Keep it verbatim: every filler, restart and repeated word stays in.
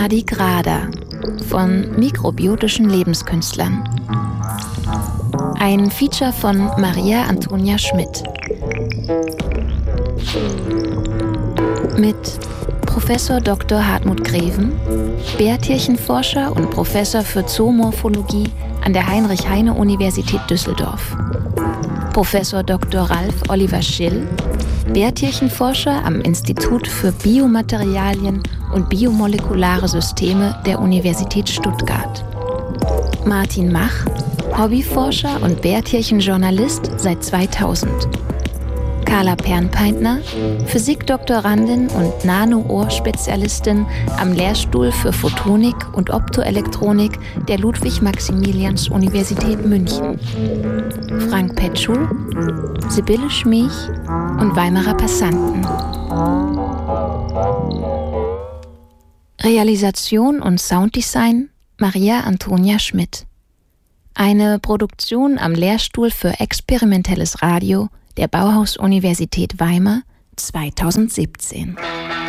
Tardigrada von mikrobiotischen Lebenskünstlern. Ein Feature von Maria Antonia Schmidt. Mit Professor Doktor Hartmut Greven, Bärtierchenforscher und Professor für Zoomorphologie an der Heinrich-Heine-Universität Düsseldorf. Professor Doktor Ralf Oliver Schill, Bärtierchenforscher am Institut für Biomaterialien und biomolekulare Systeme der Universität Stuttgart. Martin Mach, Hobbyforscher und Bärtierchenjournalist seit zweitausend. Carla Pernpeintner, Physikdoktorandin und Nano-Ohr-Spezialistin am Lehrstuhl für Photonik und Optoelektronik der Ludwig-Maximilians-Universität München. Frank Petschul, Sibylle Schmich und Weimarer Passanten. Realisation und Sounddesign Maria Antonia Schmidt. Eine Produktion am Lehrstuhl für experimentelles Radio der Bauhaus-Universität Weimar zweitausendsiebzehn.